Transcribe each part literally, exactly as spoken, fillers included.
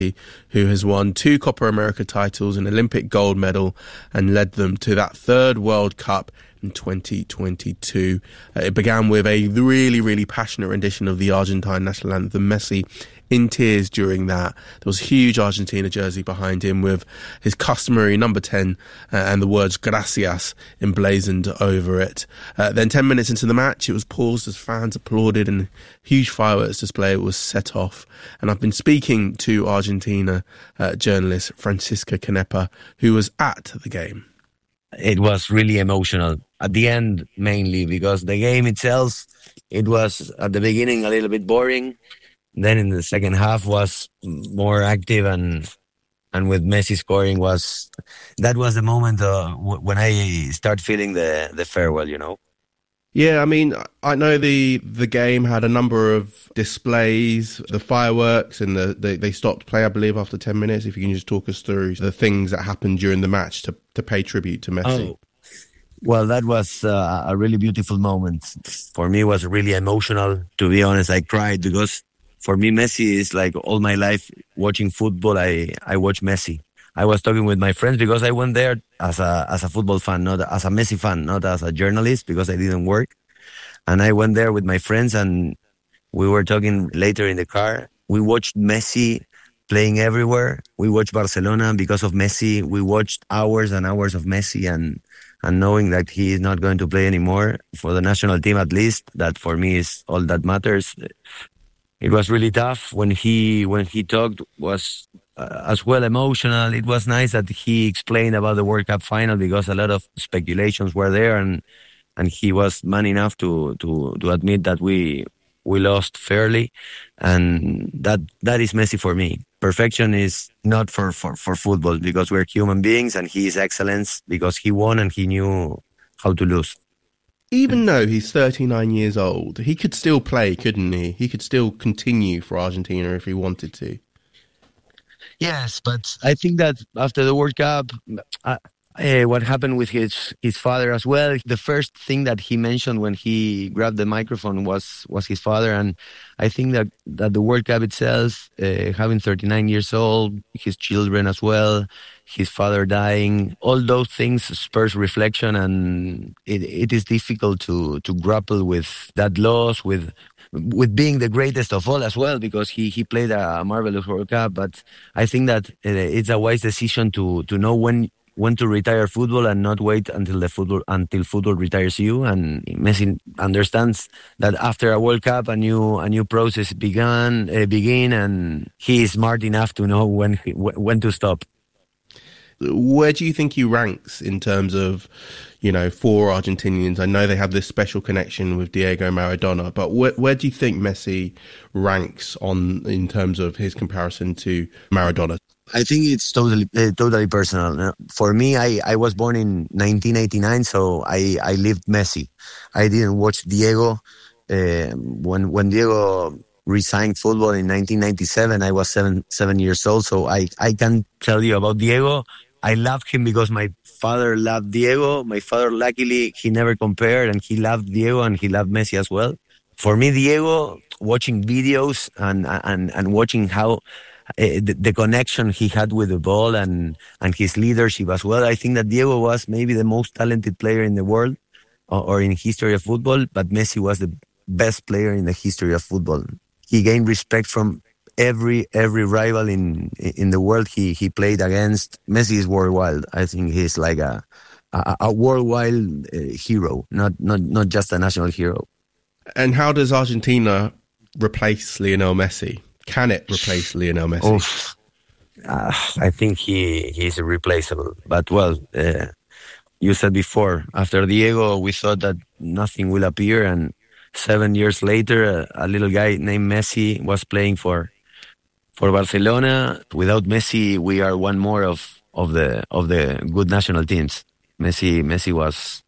who has won two Copa America titles, an Olympic gold medal, and led them to that third World Cup in twenty twenty-two. Uh, it began with a really, really passionate rendition of the Argentine national anthem, Messi in tears during that. There was a huge Argentina jersey behind him with his customary number ten uh, and the words Gracias emblazoned over it. Uh, then ten minutes into the match, it was paused as fans applauded and a huge fireworks display was set off. And I've been speaking to Argentina uh, journalist Francisca Canepa, who was at the game. It was really emotional at the end, mainly because the game itself, it was at the beginning a little bit boring. Then in the second half was more active, and and with Messi scoring was that was the moment uh, w- when I start feeling the the farewell, you know. Yeah, I mean, I know the the game had a number of displays, the fireworks, and the, the they stopped play, I believe, after ten minutes. If you can just talk us through the things that happened during the match to, to pay tribute to Messi. Oh. Well, that was uh, a really beautiful moment. For me, it was really emotional. To be honest, I cried because for me, Messi is like all my life watching football. I, I watch Messi. I was talking with my friends because I went there as a as a football fan, not as a Messi fan, not as a journalist because I didn't work. And I went there with my friends and we were talking later in the car. We watched Messi playing everywhere. We watched Barcelona because of Messi. We watched hours and hours of Messi and and knowing that he is not going to play anymore for the national team, at least, that for me is all that matters. It was really tough when he when he talked, was uh, as well emotional. It was nice that he explained about the World Cup final because a lot of speculations were there, and and he was man enough to to to admit that we we lost fairly, and that that is Messi for me. Perfection is not for, for, for football because we're human beings, and he is excellence because he won and he knew how to lose. Even though he's thirty-nine years old, he could still play, couldn't he? He could still continue for Argentina if he wanted to. Yes, but I think that after the World Cup, uh, uh, what happened with his, his father as well, the first thing that he mentioned when he grabbed the microphone was was his father. And I think that, that the World Cup itself, uh, having thirty-nine years old, his children as well, his father dying, all those things spurs reflection, and it, it is difficult to, to grapple with that loss, with with being the greatest of all as well, because he, he played a marvelous World Cup. But I think that uh, it's a wise decision to, to know when when to retire football and not wait until the football until football retires you. And Messi understands that after a World Cup, a new a new process began uh, begin, and he is smart enough to know when he, when to stop. Where do you think he ranks in terms of, you know, for Argentinians? I know they have this special connection with Diego Maradona, but where, where do you think Messi ranks on in terms of his comparison to Maradona? I think it's totally uh, totally personal. For me, I, I was born in nineteen eighty-nine, so I, I lived Messi. I didn't watch Diego. Uh, when when Diego resigned football in nineteen ninety-seven, I was seven seven years old, so I, I can tell you about Diego. I loved him because my father loved Diego. My father, luckily, he never compared, and he loved Diego and he loved Messi as well. For me, Diego, watching videos and and, and watching how Uh, the, the connection he had with the ball and, and his leadership as well. I think that Diego was maybe the most talented player in the world or, or in history of football, but Messi was the best player in the history of football. He gained respect from every every rival in in the world he, he played against. Messi is worldwide. I think he's like a a, a worldwide uh, hero, not, not not just a national hero. And how does Argentina replace Lionel Messi? Can it replace Lionel Messi? Oof. Uh, I think he he's irreplaceable. But, well, uh, you said before, after Diego, we thought that nothing will appear. And seven years later, a, a little guy named Messi was playing for for Barcelona. Without Messi, we are one more of, of the of the good national teams. Messi Messi was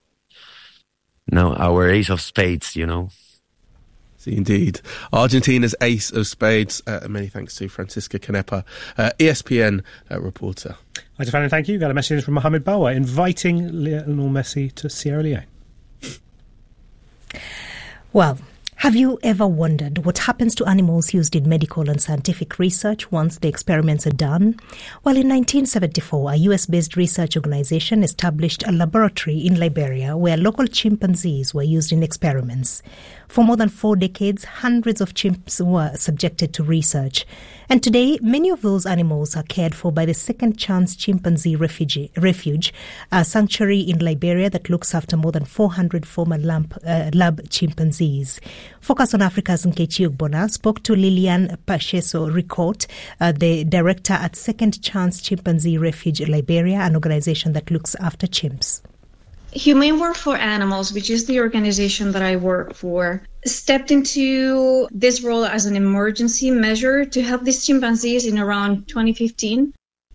now our ace of spades, you know. Indeed. Argentina's ace of spades. Uh, many thanks to Francisca Canepa, uh, E S P N uh, reporter. I just found thank you. Got a message from Mohamed Bawa inviting Lionel Messi to Sierra Leone. Well, Have you ever wondered what happens to animals used in medical and scientific research once the experiments are done? Well, in nineteen seventy-four, a U S-based research organization established a laboratory in Liberia where local chimpanzees were used in experiments. For more than four decades, hundreds of chimps were subjected to research. And today, many of those animals are cared for by the Second Chance Chimpanzee Refuge, Refuge, a sanctuary in Liberia that looks after more than four hundred former lab, uh, lab chimpanzees. Focus on Africa's Nkechi Ogbonna spoke to Lilian Pacheso Ricote, uh, the director at Second Chance Chimpanzee Refuge Liberia, an organization that looks after chimps. Humane Work for Animals, which is the organization that I work for, stepped into this role as an emergency measure to help these chimpanzees in around twenty fifteen,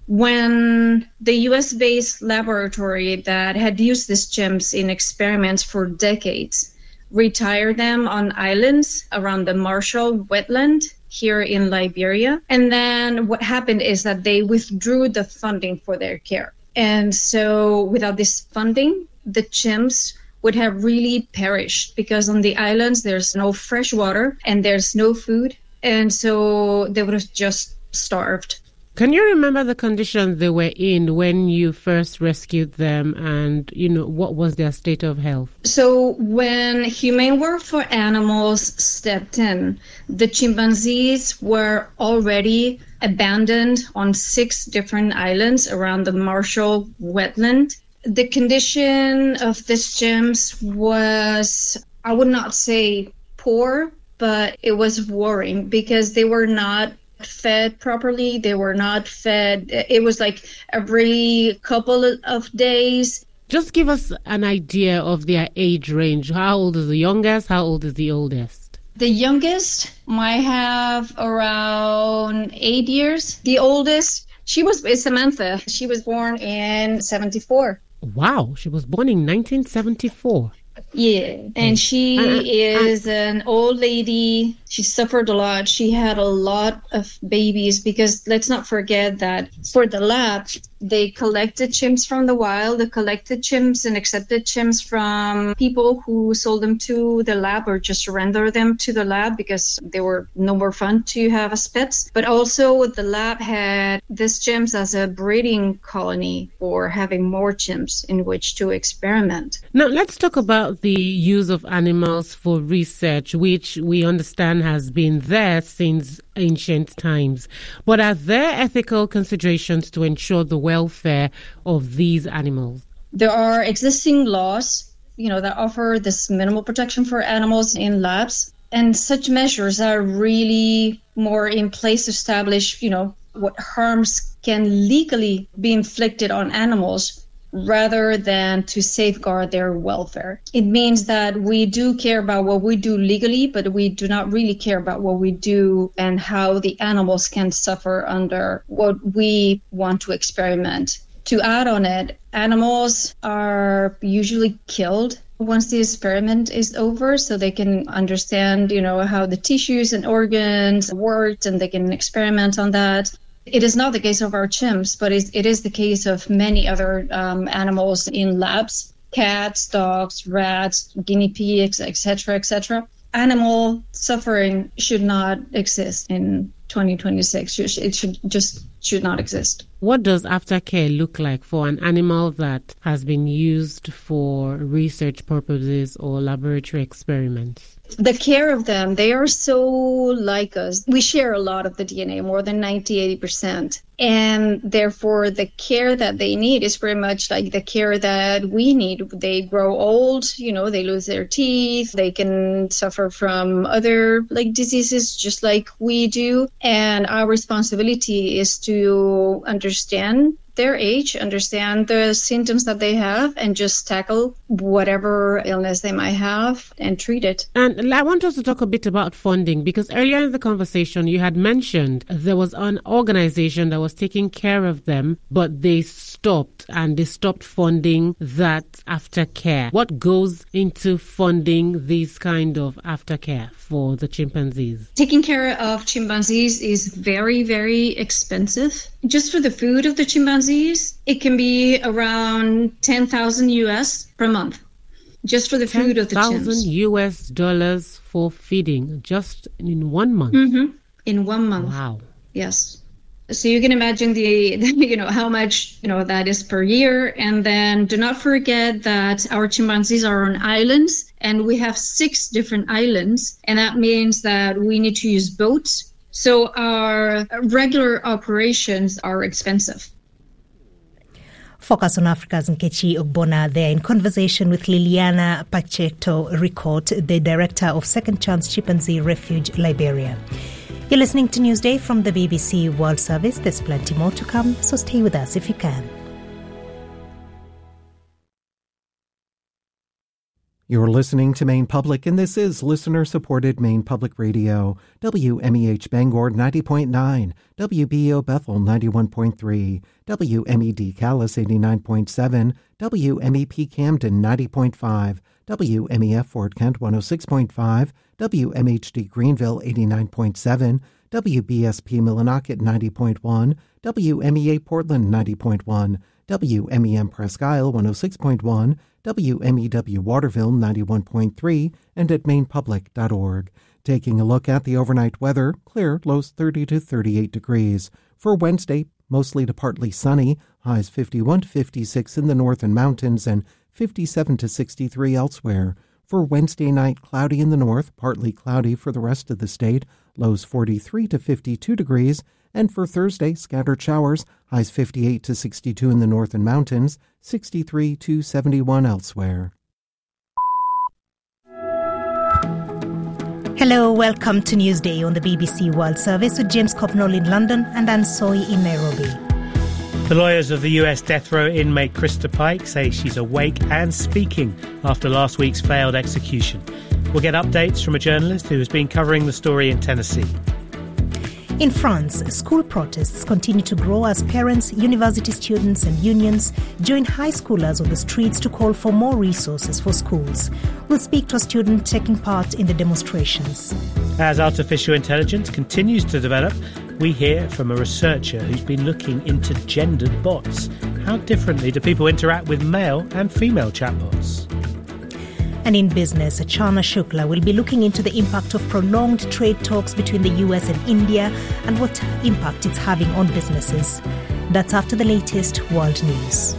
when the U S-based laboratory that had used these chimps in experiments for decades retired them on islands around the Marshall Wetland here in Liberia. And then what happened is that they withdrew the funding for their care. And so without this funding, the chimps would have really perished because on the islands there's no fresh water and there's no food, and so they would have just starved. Can you remember the conditions they were in when you first rescued them, and you know what was their state of health? So when Humane Work for Animals stepped in, the chimpanzees were already abandoned on six different islands around the Marshall Wetland. The condition of these chimps was, I would not say poor, but it was worrying because they were not fed properly. They were not fed. It was like every couple of days. Just give us an idea of their age range. How old is the youngest? How old is the oldest? The youngest might have around eight years. The oldest, she was is Samantha. She was born in seventy-four. Wow, she was born in nineteen seventy-four. Yeah, and she uh, uh, is uh, an old lady. She suffered a lot. She had a lot of babies because let's not forget that for the lab, they collected chimps from the wild. They collected chimps and accepted chimps from people who sold them to the lab or just surrender them to the lab because they were no more fun to have as pets. But also the lab had these chimps as a breeding colony for having more chimps in which to experiment. Now, let's talk about the use of animals for research, which we understand has been there since ancient times. But are there ethical considerations to ensure the welfare of these animals? There are existing laws, you know, that offer this minimal protection for animals in labs, and such measures are really more in place to establish, you know, what harms can legally be inflicted on animals rather than to safeguard their welfare. It means that we do care about what we do legally, but we do not really care about what we do and how the animals can suffer under what we want to experiment. To add on it, animals are usually killed once the experiment is over so they can understand, you know, how the tissues and organs worked and they can experiment on that. It is not the case of our chimps, but it is the case of many other um, animals in labs, cats, dogs, rats, guinea pigs, et cetera, et cetera. Animal suffering should not exist in twenty twenty-six. It should just should not exist. What does aftercare look like for an animal that has been used for research purposes or laboratory experiments? The care of them, they are so like us. We share a lot of the D N A, more than ninety, eighty percent. And therefore, the care that they need is very much like the care that we need. They grow old, you know, they lose their teeth. They can suffer from other like diseases just like we do. And our responsibility is to understand their age, understand the symptoms that they have, and just tackle whatever illness they might have and treat it. And I want us to talk a bit about funding, because earlier in the conversation you had mentioned there was an organization that was taking care of them, but they stopped and they stopped funding that aftercare. What goes into funding this kind of aftercare for the chimpanzees? Taking care of chimpanzees is very, very expensive. Just for the food of the chimpanzees, it can be around ten thousand U S per month. just for the food of the chimps. ten thousand U S dollars for feeding just in one month. Mm-hmm. In one month. Wow. Yes. So you can imagine the, you know, how much, you know, that is per year. And then do not forget that our chimpanzees are on islands, and we have six different islands. And that means that we need to use boats. So our regular operations are expensive. Focus on Africa's Nkechi Ogbonna there in conversation with Liliana Pacheco Ricote, the director of Second Chance Chimpanzee Refuge, Liberia. You're listening to Newsday from the B B C World Service. There's plenty more to come, so stay with us if you can. You're listening to Maine Public, and this is listener-supported Maine Public Radio. W M E H Bangor ninety point nine, W B O Bethel ninety-one point three, W M E D Calais eighty-nine point seven, W M E P Camden ninety point five, W M E F Fort Kent one oh six point five, W M H D Greenville eighty-nine point seven, W B S P Millinocket ninety point one, W M E A Portland ninety point one, W M E M Presque Isle one oh six point one, W M E W Waterville ninety-one point three, and at maine public dot org. Taking a look at the overnight weather, clear, lows thirty to thirty-eight degrees. For Wednesday, mostly to partly sunny, highs fifty-one to fifty-six in the northern mountains and fifty-seven to sixty-three elsewhere. For Wednesday night, cloudy in the north, partly cloudy for the rest of the state, lows forty-three to fifty-two degrees. And for Thursday, scattered showers, highs fifty-eight to sixty-two in the northern mountains, sixty-three to seventy-one elsewhere. Hello, welcome to Newsday on the B B C World Service with James Copnall in London and Anne Soy in Nairobi. The lawyers of the U S death row inmate Krista Pike say she's awake and speaking after last week's failed execution. We'll get updates from a journalist who has been covering the story in Tennessee. In France, school protests continue to grow as parents, university students and unions join high schoolers on the streets to call for more resources for schools. We'll speak to a student taking part in the demonstrations. As artificial intelligence continues to develop, we hear from a researcher who's been looking into gendered bots. How differently do people interact with male and female chatbots? And in business, Charna Shukla will be looking into the impact of prolonged trade talks between the U S and India and what impact it's having on businesses. That's after the latest world news.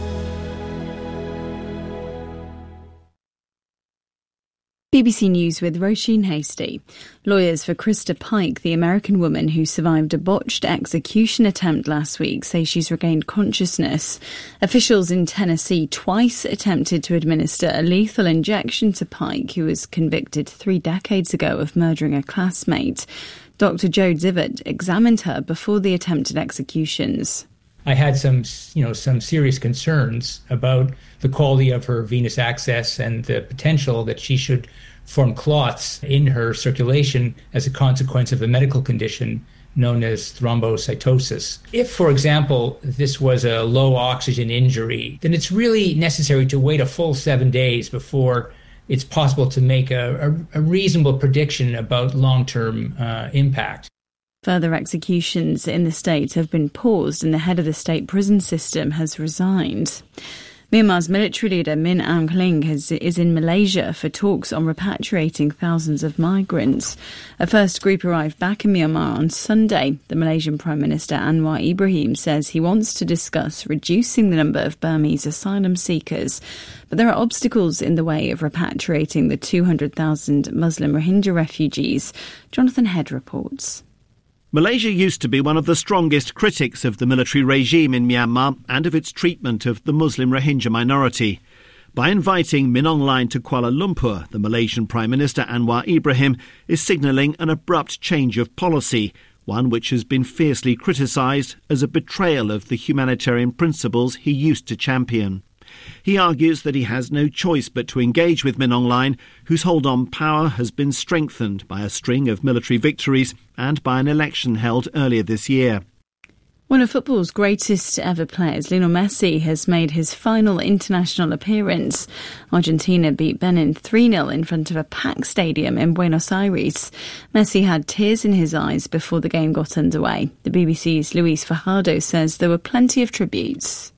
B B C News with Roisin Hasty. Lawyers for Krista Pike, the American woman who survived a botched execution attempt last week, say she's regained consciousness. Officials in Tennessee twice attempted to administer a lethal injection to Pike, who was convicted three decades ago of murdering a classmate. Doctor Joe Zivert examined her before the attempted executions. I had some, you know, some serious concerns about the quality of her venous access and the potential that she should form clots in her circulation as a consequence of a medical condition known as thrombocytosis. If, for example, this was a low oxygen injury, then it's really necessary to wait a full seven days before it's possible to make a, a, a reasonable prediction about long-term uh, impact. Further executions in the state have been paused and the head of the state prison system has resigned. Myanmar's military leader Min Aung Hlaing has, is in Malaysia for talks on repatriating thousands of migrants. A first group arrived back in Myanmar on Sunday. The Malaysian Prime Minister Anwar Ibrahim says he wants to discuss reducing the number of Burmese asylum seekers. But there are obstacles in the way of repatriating the two hundred thousand Muslim Rohingya refugees. Jonathan Head reports. Malaysia used to be one of the strongest critics of the military regime in Myanmar and of its treatment of the Muslim Rohingya minority. By inviting Min Aung Hlaing to Kuala Lumpur, the Malaysian Prime Minister Anwar Ibrahim is signalling an abrupt change of policy, one which has been fiercely criticised as a betrayal of the humanitarian principles he used to champion. He argues that he has no choice but to engage with Min Aung Hlaing, whose hold on power has been strengthened by a string of military victories and by an election held earlier this year. One of football's greatest ever players, Lionel Messi, has made his final international appearance. Argentina beat Benin three nil in front of a packed stadium in Buenos Aires. Messi had tears in his eyes before the game got underway. The B B C's Luis Fajardo says there were plenty of tributes.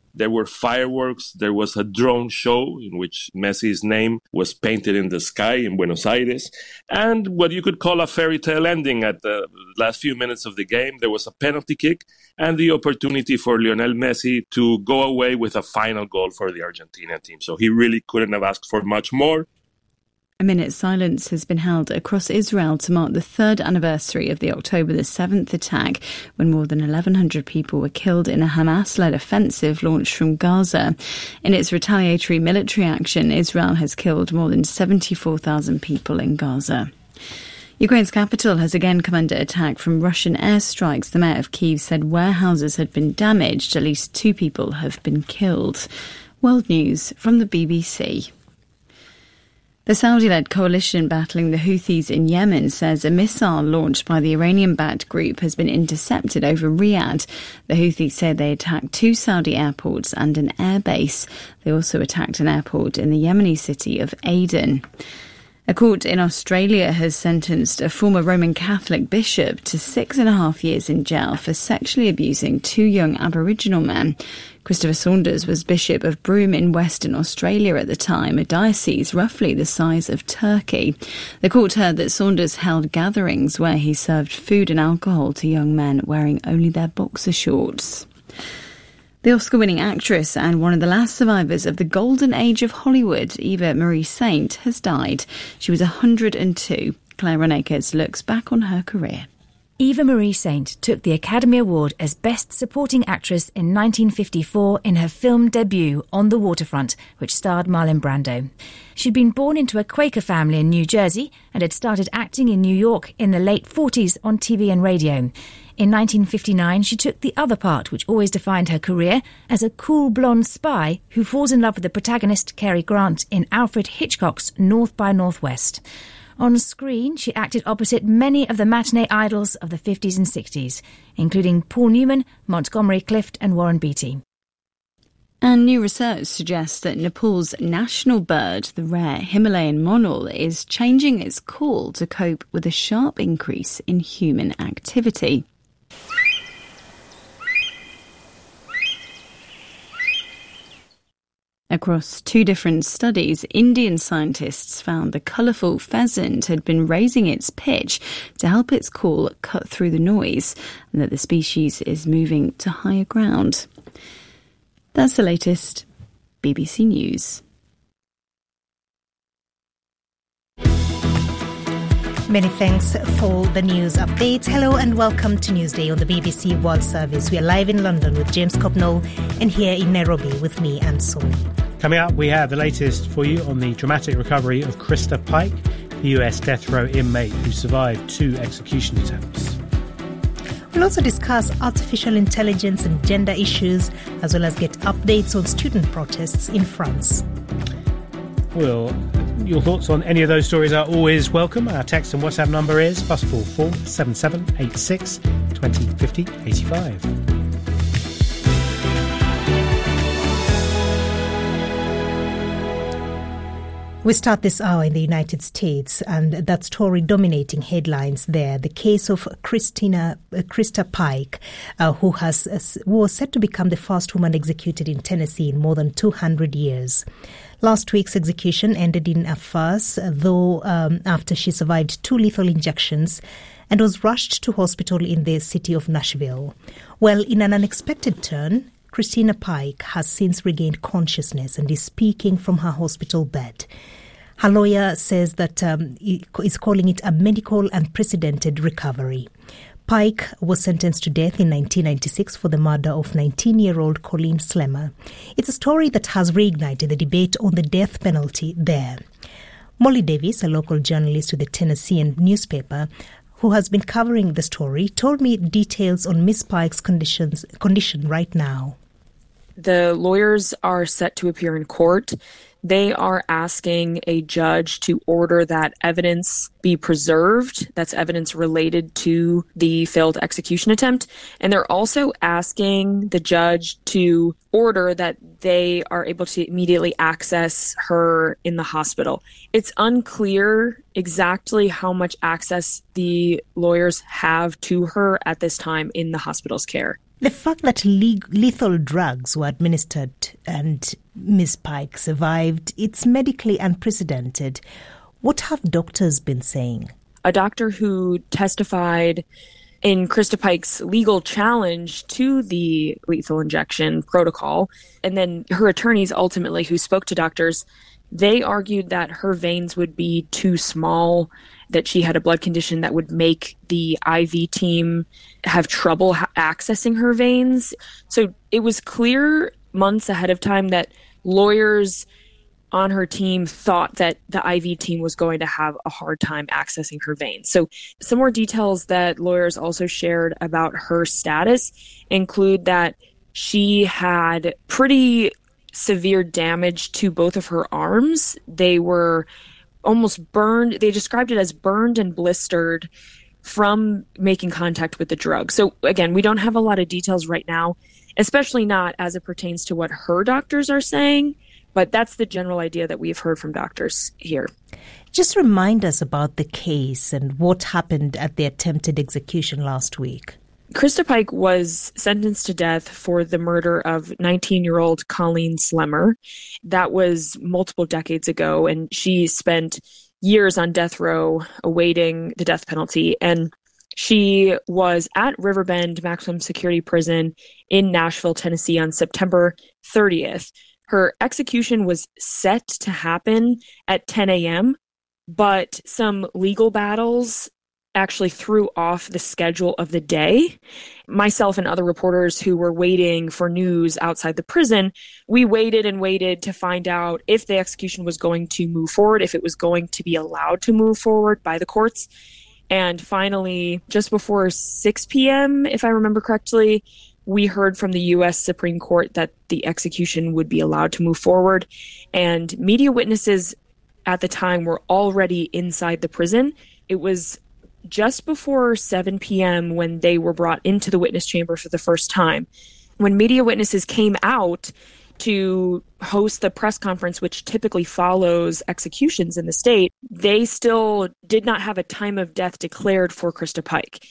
There were fireworks. There was a drone show in which Messi's name was painted in the sky in Buenos Aires. And what you could call a fairy tale ending at the last few minutes of the game. There was a penalty kick and the opportunity for Lionel Messi to go away with a final goal for the Argentina team. So he really couldn't have asked for much more. A minute's silence has been held across Israel to mark the third anniversary of the October the seventh attack, when more than eleven hundred people were killed in a Hamas-led offensive launched from Gaza. In its retaliatory military action, Israel has killed more than seventy-four thousand people in Gaza. Ukraine's capital has again come under attack from Russian airstrikes. The mayor of Kyiv said warehouses had been damaged. At least two people have been killed. World News from the B B C. The Saudi-led coalition battling the Houthis in Yemen says a missile launched by the Iranian-backed group has been intercepted over Riyadh. The Houthis said they attacked two Saudi airports and an airbase. They also attacked an airport in the Yemeni city of Aden. A court in Australia has sentenced a former Roman Catholic bishop to six and a half years in jail for sexually abusing two young Aboriginal men. Christopher Saunders was Bishop of Broome in Western Australia at the time, a diocese roughly the size of Turkey. The court heard that Saunders held gatherings where he served food and alcohol to young men wearing only their boxer shorts. The Oscar-winning actress and one of the last survivors of the golden age of Hollywood, Eva Marie Saint, has died. She was one hundred and two. Claire Ronakers looks back on her career. Eva Marie Saint took the Academy Award as Best Supporting Actress in nineteen fifty-four in her film debut On the Waterfront, which starred Marlon Brando. She'd been born into a Quaker family in New Jersey and had started acting in New York in the late forties on T V and radio. In nineteen fifty-nine, she took the other part, which always defined her career, as a cool blonde spy who falls in love with the protagonist, Cary Grant, in Alfred Hitchcock's North by Northwest. On screen, she acted opposite many of the matinee idols of the fifties and sixties, including Paul Newman, Montgomery Clift and Warren Beatty. And new research suggests that Nepal's national bird, the rare Himalayan monal, is changing its call to cope with a sharp increase in human activity. Across two different studies, Indian scientists found the colourful pheasant had been raising its pitch to help its call cut through the noise, and that the species is moving to higher ground. That's the latest. B B C News. Many thanks for the news updates. Hello and welcome to Newsday on the B B C World Service. We are live in London with James Copnall and here in Nairobi with me and Sony. Coming up, we have the latest for you on the dramatic recovery of Krista Pike, the U S death row inmate who survived two execution attempts. We'll also discuss artificial intelligence and gender issues, as well as get updates on student protests in France. Well, your thoughts on any of those stories are always welcome. Our text and WhatsApp number is plus four four seven seven eight six twenty fifty eighty five. We start this hour in the United States, and that story dominating headlines there, the case of Christina uh, Krista Pike, uh, who has uh, who was said to become the first woman executed in Tennessee in more than two hundred years. Last week's execution ended in a farce, though um, after she survived two lethal injections and was rushed to hospital in the city of Nashville. Well, in an unexpected turn, Christina Pike has since regained consciousness and is speaking from her hospital bed. Her lawyer says that um, is calling it a medical unprecedented recovery. Pike was sentenced to death in nineteen ninety-six for the murder of nineteen-year-old Colleen Slemmer. It's a story that has reignited the debate on the death penalty there. Molly Davis, a local journalist with the Tennessean newspaper, who has been covering the story, told me details on Miss Pike's conditions, condition right now. The lawyers are set to appear in court. They are asking a judge to order that evidence be preserved. That's evidence related to the failed execution attempt. And they're also asking the judge to order that they are able to immediately access her in the hospital. It's unclear exactly how much access the lawyers have to her at this time in the hospital's care. The fact that le- lethal drugs were administered and Miz Pike survived, it's medically unprecedented. What have doctors been saying? A doctor who testified in Krista Pike's legal challenge to the lethal injection protocol, and then her attorneys ultimately who spoke to doctors, they argued that her veins would be too small, that she had a blood condition that would make the I V team have trouble ha- accessing her veins. So it was clear months ahead of time that lawyers on her team thought that the I V team was going to have a hard time accessing her veins. So some more details that lawyers also shared about her status include that she had pretty severe damage to both of her arms. They were almost burned. They described it as burned and blistered from making contact with the drug. So again, we don't have a lot of details right now, especially not as it pertains to what her doctors are saying, but that's the general idea that we've heard from doctors here. Just remind us about the case and what happened at the attempted execution last week. Krista Pike was sentenced to death for the murder of nineteen-year-old Colleen Slemmer. That was multiple decades ago, and she spent years on death row awaiting the death penalty. And she was at Riverbend Maximum Security Prison in Nashville, Tennessee on September thirtieth. Her execution was set to happen at ten a.m., but some legal battles actually threw off the schedule of the day. Myself and other reporters who were waiting for news outside the prison, we waited and waited to find out if the execution was going to move forward, if it was going to be allowed to move forward by the courts. And finally, just before six p.m., if I remember correctly, we heard from the U S Supreme Court that the execution would be allowed to move forward. And media witnesses at the time were already inside the prison. It was just before seven p.m. when they were brought into the witness chamber for the first time. When media witnesses came out to host the press conference, which typically follows executions in the state, they still did not have a time of death declared for Krista Pike.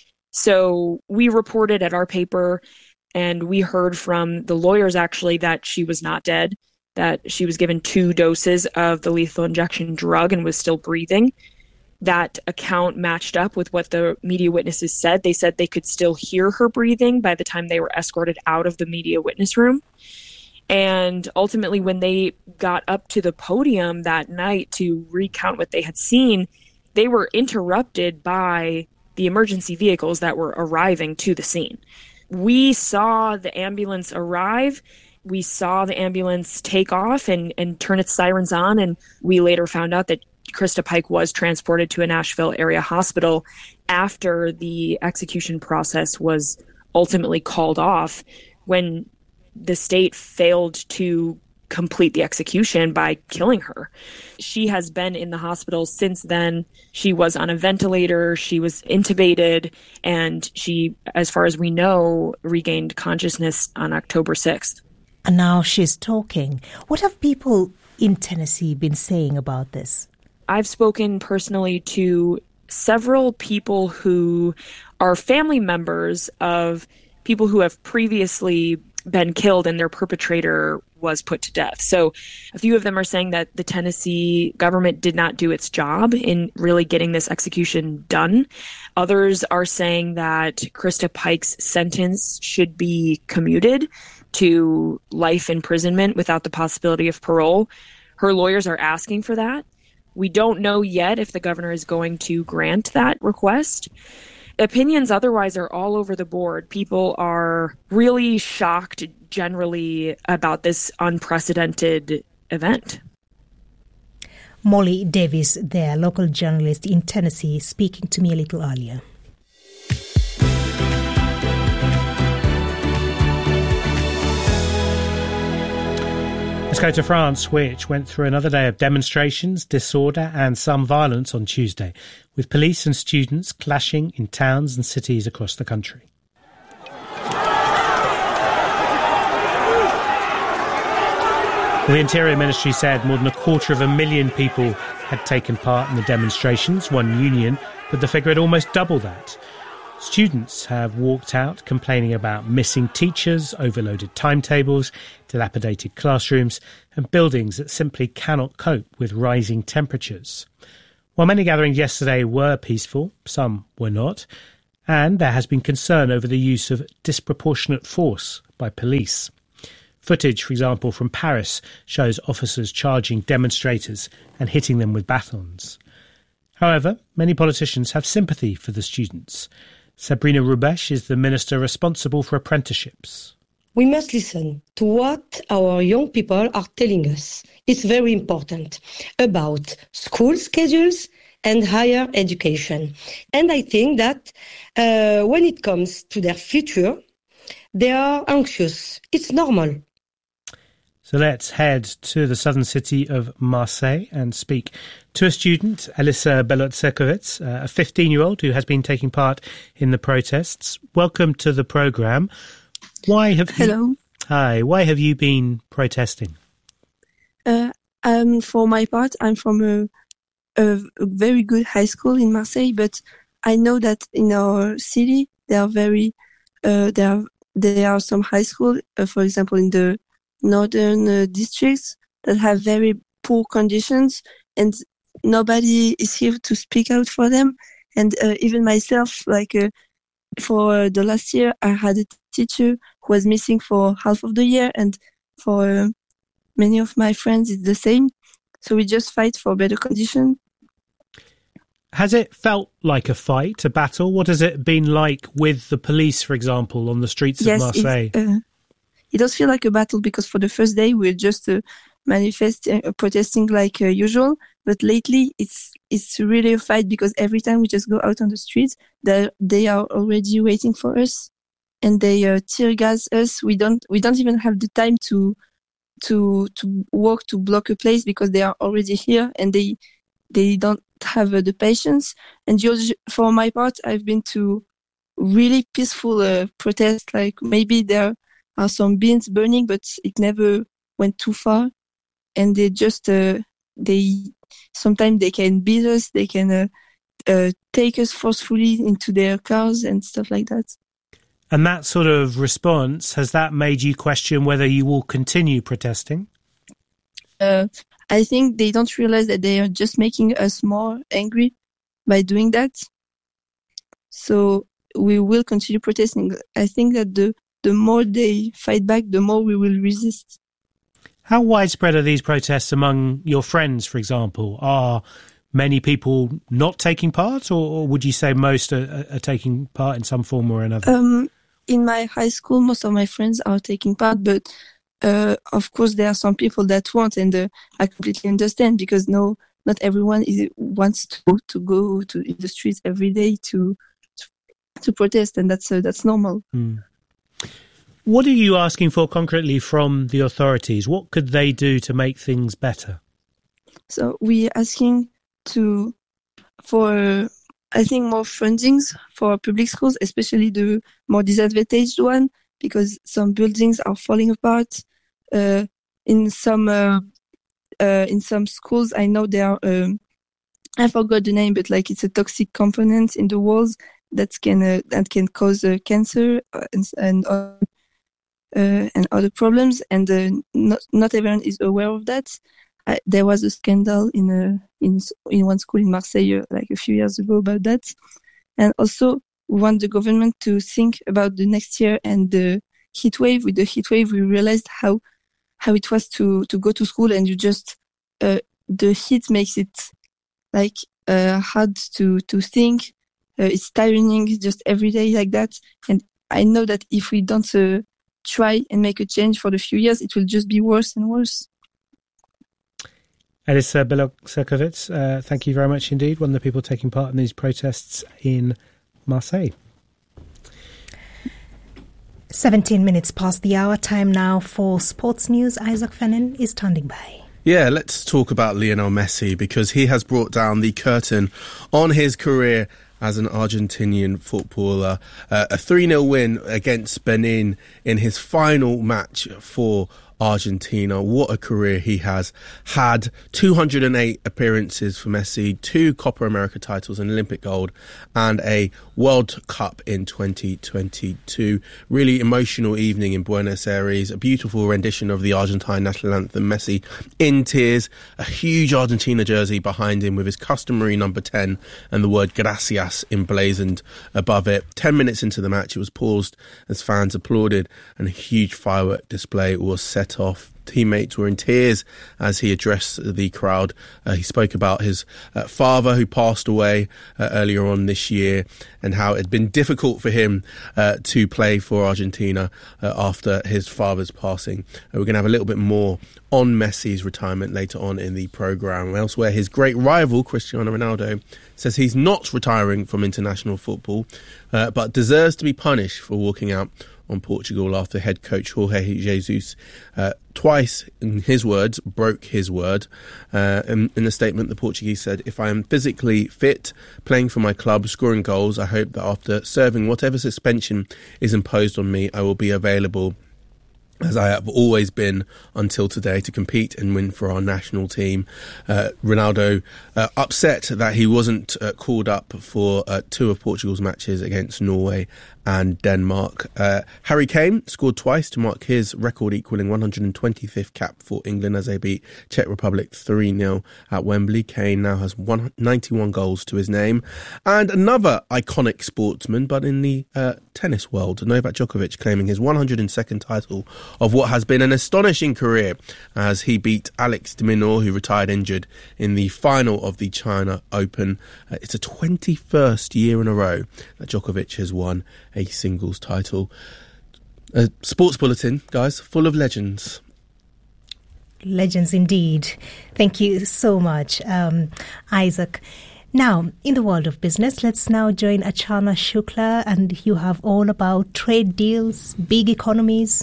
So we reported at our paper, and we heard from the lawyers actually that she was not dead, that she was given two doses of the lethal injection drug and was still breathing. That account matched up with what the media witnesses said. They said they could still hear her breathing by the time they were escorted out of the media witness room. And ultimately, when they got up to the podium that night to recount what they had seen, they were interrupted by the emergency vehicles that were arriving to the scene. We saw the ambulance arrive. We saw the ambulance take off and, and turn its sirens on. And we later found out that Krista Pike was transported to a Nashville area hospital after the execution process was ultimately called off, when the state failed to complete the execution by killing her. She has been in the hospital since then. She was on a ventilator, she was intubated, and she, as far as we know, regained consciousness on October sixth. And now she's talking. What have people in Tennessee been saying about this? I've spoken personally to several people who are family members of people who have previously been killed and their perpetrator was put to death. So a few of them are saying that the Tennessee government did not do its job in really getting this execution done. Others are saying that Krista Pike's sentence should be commuted to life imprisonment without the possibility of parole. Her lawyers are asking for that. We don't know yet if the governor is going to grant that request. Opinions otherwise are all over the board. People are really shocked generally about this unprecedented event. Molly Davis, their local journalist in Tennessee, speaking to me a little earlier. Let's go to France, which went through another day of demonstrations, disorder and some violence on Tuesday, with police and students clashing in towns and cities across the country. The Interior Ministry said more than a quarter of a million people had taken part in the demonstrations. One union put the figure at almost double that. Students have walked out complaining about missing teachers, overloaded timetables, dilapidated classrooms and buildings that simply cannot cope with rising temperatures. While many gatherings yesterday were peaceful, some were not, and there has been concern over the use of disproportionate force by police. Footage, for example, from Paris shows officers charging demonstrators and hitting them with batons. However, many politicians have sympathy for the students. Sabrina Rubesh is the minister responsible for apprenticeships. We must listen to what our young people are telling us. It's very important about school schedules and higher education. And I think that uh, when it comes to their future, they are anxious. It's normal. So let's head to the southern city of Marseille and speak to a student, Elisa Belot-Serkovitz, a fifteen-year-old who has been taking part in the protests. Welcome to the programme. Why have you... Hello. Hi. Why have you been protesting? Uh, um, for my part, I'm from a, a very good high school in Marseille, but I know that in our city there are very uh, there are there are some high schools, uh, for example, in the northern uh, districts that have very poor conditions, and nobody is here to speak out for them. And uh, even myself, like uh, for the last year, I had a teacher who was missing for half of the year, and for uh, many of my friends, it's the same. So we just fight for better conditions. Has it felt like a fight, a battle? What has it been like with the police, for example, on the streets yes, of Marseille? It, uh, it does feel like a battle because for the first day we're just uh, manifesting, uh, protesting like uh, usual. But lately it's it's really a fight because every time we just go out on the streets, they they are already waiting for us, and they uh, tear gas us. We don't we don't even have the time to to to walk to block a place because they are already here, and they they don't have uh, the patience. And just for my part, I've been to really peaceful uh, protests. Like maybe there are some bins burning, but it never went too far. And they just uh, they sometimes they can beat us, they can uh, uh, take us forcefully into their cars and stuff like that. And that sort of response, has that made you question whether you will continue protesting? Uh, I think they don't realize that they are just making us more angry by doing that. So we will continue protesting. I think that the, the more they fight back, the more we will resist. How widespread are these protests among your friends, for example? Are many people not taking part, or, or would you say most are, are taking part in some form or another? Um, in my high school, most of my friends are taking part, but uh, of course there are some people that won't, and uh, I completely understand because no, not everyone is, wants to to go to the streets every day to to, to protest, and that's uh, that's normal. Mm. What are you asking for concretely from the authorities? What could they do to make things better? So we're asking to for I think more fundings for public schools, especially the more disadvantaged one, because some buildings are falling apart. Uh, in some uh, uh, in some schools, I know there are um, I forgot the name, but like it's a toxic component in the walls that can uh, that can cause uh, cancer and and, uh, uh, and other problems, and uh, not not everyone is aware of that. I, there was a scandal in a in in one school in Marseille uh, like a few years ago about that, and also we want the government to think about the next year and the heat wave. With the heat wave, we realized how how it was to to go to school and you just uh, the heat makes it like uh, hard to to think. Uh, it's tiring just every day like that, and I know that if we don't uh, try and make a change for the few years, it will just be worse and worse. Elisa Belot-Serkovitz, uh, thank you very much indeed. One of the people taking part in these protests in Marseille. seventeen minutes past the hour. Time now for sports news. Isaac Fennin is standing by. Yeah, let's talk about Lionel Messi, because he has brought down the curtain on his career as an Argentinian footballer. Uh, a three nil win against Benin in his final match for Argentina. What a career he has had. two hundred eight appearances for Messi, two Copa America titles, an Olympic gold and a World Cup in twenty twenty-two. Really emotional evening in Buenos Aires. A beautiful rendition of the Argentine national anthem. Messi in tears. A huge Argentina jersey behind him with his customary number ten and the word gracias emblazoned above it. Ten minutes into the match, it was paused as fans applauded and a huge firework display was set off. Teammates were in tears as he addressed the crowd. Uh, he spoke about his uh, father who passed away uh, earlier on this year and how it had been difficult for him uh, to play for Argentina uh, after his father's passing. Uh, we're going to have a little bit more on Messi's retirement later on in the programme. Elsewhere, his great rival, Cristiano Ronaldo, says he's not retiring from international football, uh, but deserves to be punished for walking out on Portugal after head coach Jorge Jesus uh, twice, in his words, broke his word. Uh, in, in a statement, the Portuguese said, "If I am physically fit, playing for my club, scoring goals, I hope that after serving whatever suspension is imposed on me, I will be available as I have always been until today, to compete and win for our national team." Uh, Ronaldo uh, upset that he wasn't uh, called up for uh, two of Portugal's matches against Norway and Denmark. Uh, Harry Kane scored twice to mark his record equalling one hundred twenty-fifth cap for England as they beat Czech Republic three nil at Wembley. Kane now has ninety-one goals to his name. And another iconic sportsman, but in the uh, tennis world, Novak Djokovic claiming his one hundred second title of what has been an astonishing career as he beat Alex de Minaur, who retired injured in the final of the China Open. Uh, it's a twenty-first year in a row that Djokovic has won a singles title. A sports bulletin, guys, full of legends. Legends indeed. Thank you so much, um, Isaac. Now, in the world of business, let's now join Achana Shukla, and you have all about trade deals, big economies.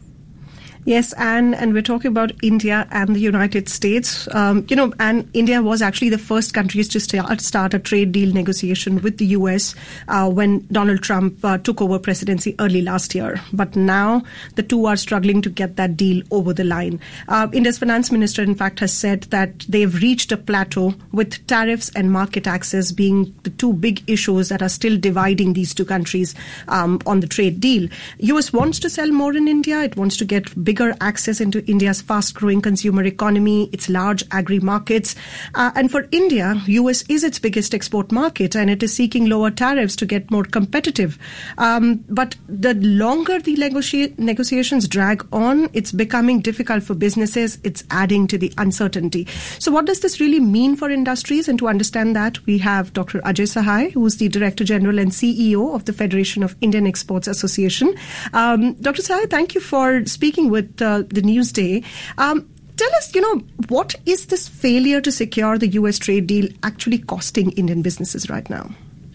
Yes, Anne, and we're talking about India and the United States. Um, you know, and India was actually the first countries to start, start a trade deal negotiation with the U S uh, when Donald Trump uh, took over presidency early last year. But now the two are struggling to get that deal over the line. Uh, India's finance minister, in fact, has said that they've reached a plateau, with tariffs and market access being the two big issues that are still dividing these two countries um, on the trade deal. U S wants to sell more in India. It wants to get bigger access into India's fast-growing consumer economy, its large agri-markets. Uh, and for India, U S is its biggest export market, and it is seeking lower tariffs to get more competitive. Um, but the longer the negotia- negotiations drag on, it's becoming difficult for businesses. It's adding to the uncertainty. So what does this really mean for industries? And to understand that, we have Doctor Ajay Sahai, who is the Director General and C E O of the Federation of Indian Exports Association. Um, Doctor Sahai, thank you for speaking with Uh, the Newsday. Um, tell us, you know, what is this failure to secure the U S trade deal actually costing Indian businesses right now?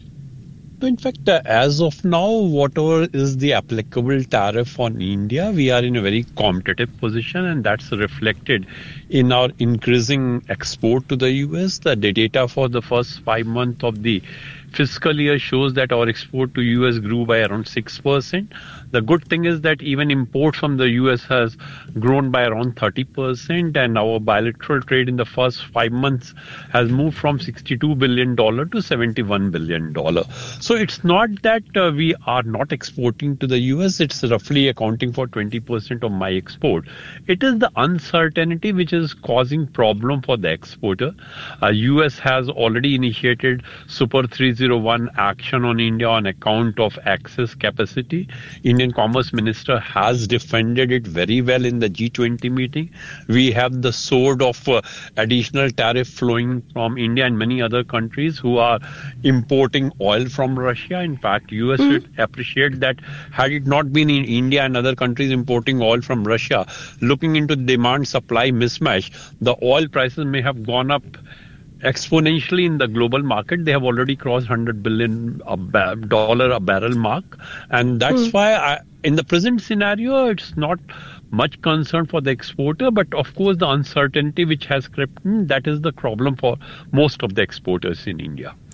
In fact, uh, as of now, whatever is the applicable tariff on India, we are in a very competitive position, and that's reflected in our increasing export to the U S. The data for the first five months of the fiscal year shows that our export to U S grew by around six percent. The good thing is that even imports from the U S has grown by around thirty percent, and our bilateral trade in the first five months has moved from sixty-two billion dollars to seventy-one billion dollars. So it's not that uh, we are not exporting to the U S, it's roughly accounting for twenty percent of my export. It is the uncertainty which is causing problem for the exporter. Uh, U S has already initiated Super three oh one action on India on account of excess capacity. Indian Commerce Minister has defended it very well in the G twenty meeting. We have the sword of uh, additional tariff flowing from India and many other countries who are importing oil from Russia. In fact, U S mm. should appreciate that had it not been in India and other countries importing oil from Russia, looking into demand-supply mismatch, the oil prices may have gone up exponentially in the global market. They have already crossed one hundred billion dollars a barrel mark. And that's mm. why I, in the present scenario, it's not much concern for the exporter. But of course, the uncertainty which has crept in, that is the problem for most of the exporters in India.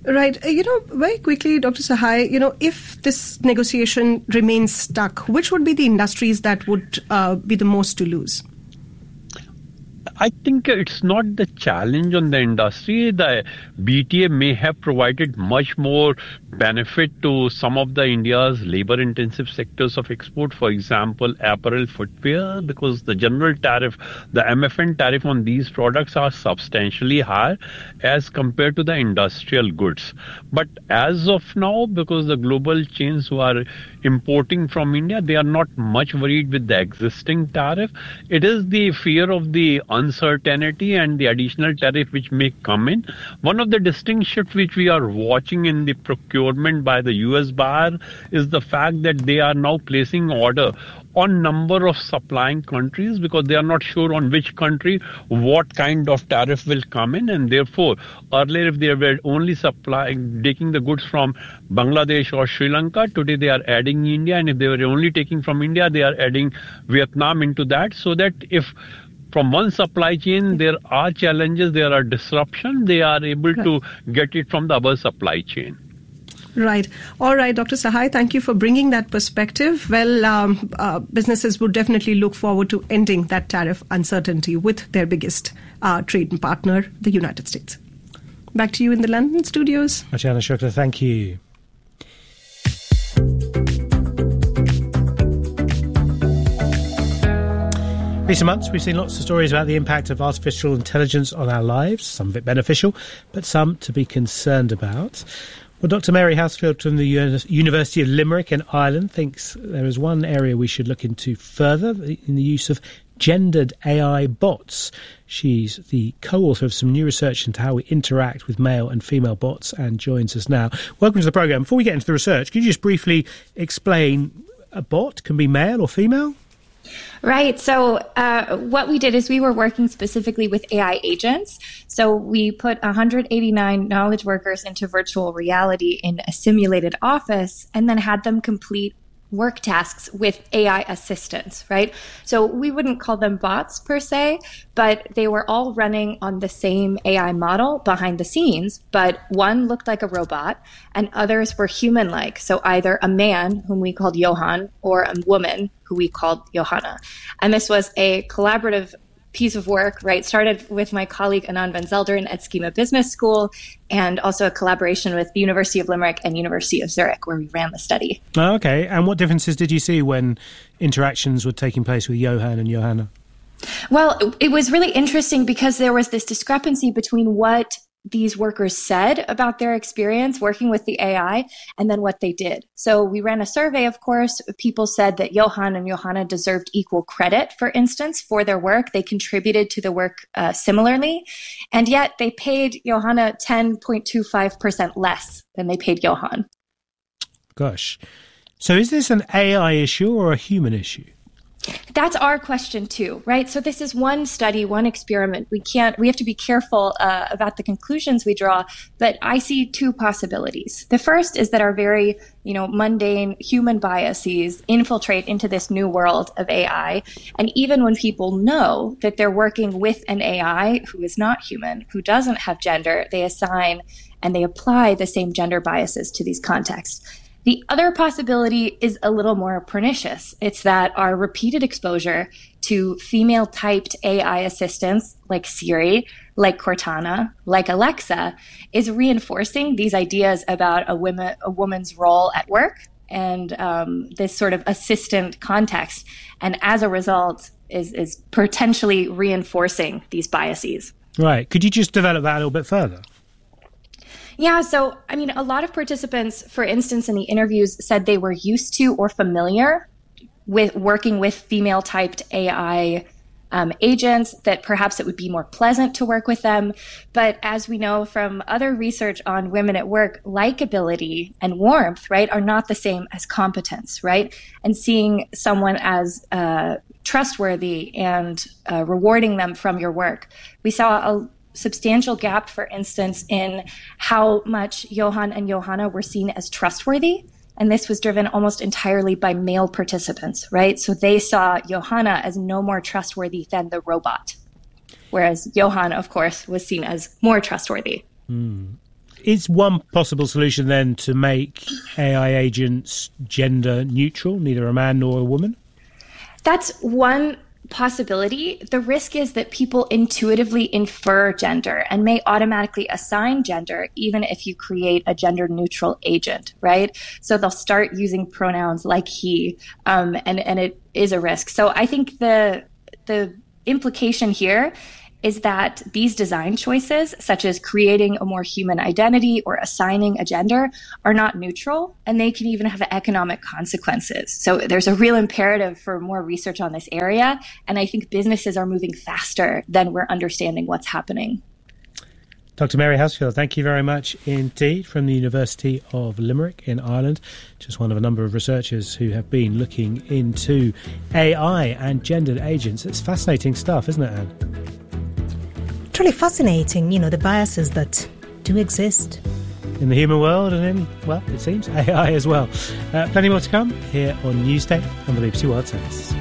Right. Uh, You know, very quickly, Doctor Sahai, you know, if this negotiation remains stuck, which would be the industries that would uh, be the most to lose? I think it's not the challenge on the industry. The B T A may have provided much more benefit to some of the India's labor-intensive sectors of export, for example, apparel, footwear, because the general tariff, the M F N tariff on these products are substantially higher as compared to the industrial goods. But as of now, because the global chains who are importing from India, they are not much worried with the existing tariff. It is the fear of the uncertainty and the additional tariff which may come in. One of the distinct shifts which we are watching in the procurement by the U S buyer is the fact that they are now placing order on number of supplying countries because they are not sure on which country what kind of tariff will come in, and therefore earlier if they were only supplying taking the goods from Bangladesh or Sri Lanka, today they are adding India, and if they were only taking from India, they are adding Vietnam into that, so that if from one supply chain there are challenges, there are disruption, they are able to get it from the other supply chain. Right. All right, Doctor Sahai, thank you for bringing that perspective. Well, um, uh, businesses would definitely look forward to ending that tariff uncertainty with their biggest uh, trading partner, the United States. Back to you in the London studios. Archana Shukla, thank you. Recent months, we've seen lots of stories about the impact of artificial intelligence on our lives, some of it beneficial, but some to be concerned about. Well, Doctor Mary Housefield from the University of Limerick in Ireland thinks there is one area we should look into further, in the use of gendered A I bots. She's the co-author of some new research into how we interact with male and female bots and joins us now. Welcome to the programme. Before we get into the research, could you just briefly explain a bot can be male or female? Right. So uh, what we did is we were working specifically with A I agents. So we put one hundred eighty-nine knowledge workers into virtual reality in a simulated office and then had them complete work tasks with A I assistants, right? So we wouldn't call them bots per se, but they were all running on the same A I model behind the scenes, but one looked like a robot and others were human-like. So either a man, whom we called Johan, or a woman, who we called Johanna. And this was a collaborative piece of work, right? Started with my colleague Anand Van Zelderen at Schema Business School, and also a collaboration with the University of Limerick and University of Zurich, where we ran the study. Oh, okay. And what differences did you see when interactions were taking place with Johan and Johanna? Well, it was really interesting because there was this discrepancy between what these workers said about their experience working with the A I and then what they did. So we ran a survey, of course. People said that Johan and Johanna deserved equal credit, for instance, for their work. They contributed to the work uh, similarly, and yet they paid Johanna ten point two five percent less than they paid Johan. Gosh. So is this an A I issue or a human issue? That's our question too, right? So this is one study, one experiment. We can't, we have to be careful uh, about the conclusions we draw, but I see two possibilities. The first is that our very, you know, mundane human biases infiltrate into this new world of A I. And even when people know that they're working with an A I who is not human, who doesn't have gender, they assign and they apply the same gender biases to these contexts. The other possibility is a little more pernicious. It's that our repeated exposure to female-typed A I assistants like Siri, like Cortana, like Alexa, is reinforcing these ideas about a, women, a woman's role at work and um, this sort of assistant context. And as a result, is, is potentially reinforcing these biases. Right. Could you just develop that a little bit further? Yeah, so, I mean, a lot of participants, for instance, in the interviews said they were used to or familiar with working with female-typed A I um, agents, that perhaps it would be more pleasant to work with them. But as we know from other research on women at work, likability and warmth, right, are not the same as competence, right? And seeing someone as uh, trustworthy and uh, rewarding them from your work. We saw a substantial gap, for instance, in how much Johan and Johanna were seen as trustworthy. And this was driven almost entirely by male participants, right? So they saw Johanna as no more trustworthy than the robot, whereas Johan, of course, was seen as more trustworthy. Mm. Is one possible solution then to make A I agents gender neutral, neither a man nor a woman? That's one possibility. The risk is that people intuitively infer gender and may automatically assign gender even if you create a gender neutral agent, right? So they'll start using pronouns like he, um, and, and it is a risk. So I think the the implication here is that these design choices, such as creating a more human identity or assigning a gender, are not neutral, and they can even have economic consequences. So there's a real imperative for more research on this area, and I think businesses are moving faster than we're understanding what's happening. Doctor Mary Housefield, thank you very much indeed, from the University of Limerick in Ireland. Just one of a number of researchers who have been looking into A I and gendered agents. It's fascinating stuff, isn't it, Anne? Truly fascinating, you know, the biases that do exist in the human world and in, well, it seems, A I as well. Uh, plenty more to come here on Newsday on the B B C World Service.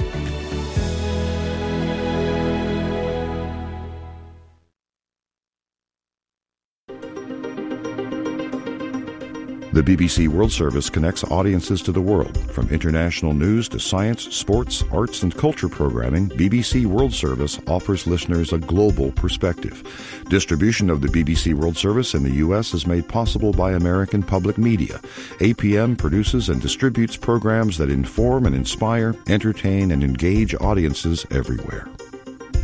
The B B C World Service connects audiences to the world. From international news to science, sports, arts, and culture programming, B B C World Service offers listeners a global perspective. Distribution of the B B C World Service in the U S is made possible by American Public Media. A P M produces and distributes programs that inform and inspire, entertain, and engage audiences everywhere.